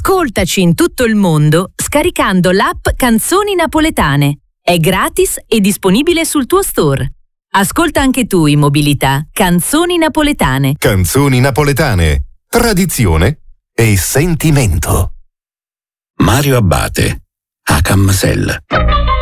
Ascoltaci in tutto il mondo scaricando l'app Canzoni Napoletane. È gratis e disponibile sul tuo store. Ascolta anche tu in mobilità Canzoni Napoletane. Canzoni Napoletane. Tradizione e sentimento. Mario Abbate, Acam Sell.